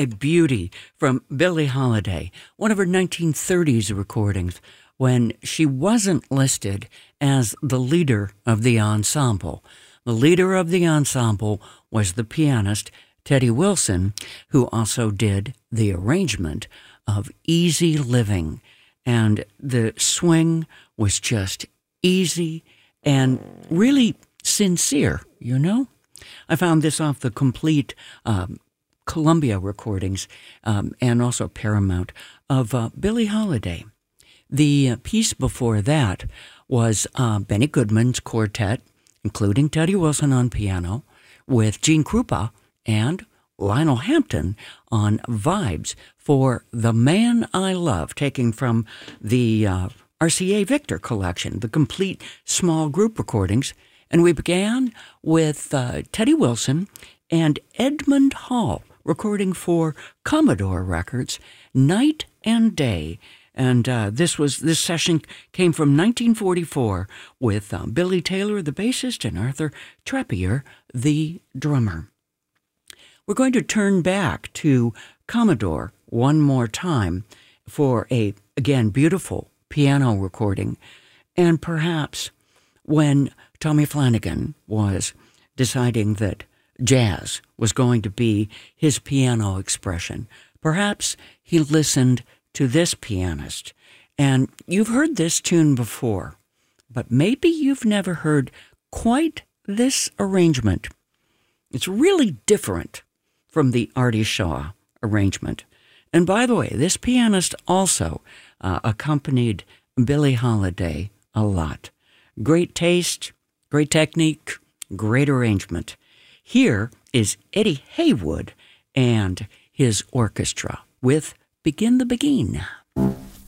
a beauty from Billie Holiday, one of her 1930s recordings, when she wasn't listed as the leader of the ensemble. The leader of the ensemble was the pianist Teddy Wilson, who also did the arrangement of Easy Living. And the swing was just easy and really sincere, you know? I found this off the complete Columbia recordings and also Paramount of Billie Holiday. The piece before that was Benny Goodman's quartet, including Teddy Wilson on piano, with Gene Krupa and Lionel Hampton on vibes for The Man I Love, taken from the RCA Victor collection, the complete small group recordings. And we began with Teddy Wilson and Edmund Hall recording for Commodore Records, Night and Day. And this session came from 1944 with Billy Taylor, the bassist, and Arthur Trappier, the drummer. We're going to turn back to Commodore one more time for a, again, beautiful piano recording. And perhaps when Tommy Flanagan was deciding that jazz was going to be his piano expression, perhaps he listened to this pianist. And you've heard this tune before, but maybe you've never heard quite this arrangement. It's really different from the Artie Shaw arrangement. And by the way, this pianist also accompanied Billie Holiday a lot. Great taste, great technique, great arrangement. Here is Eddie Haywood and his orchestra with Begin the Beguine.